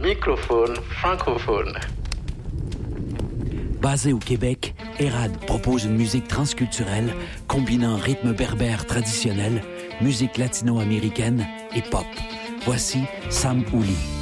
microphone francophone. Basé au Québec, Erad propose une musique transculturelle combinant rythme berbère traditionnel, musique latino-américaine et pop. Voici Sam Ouli.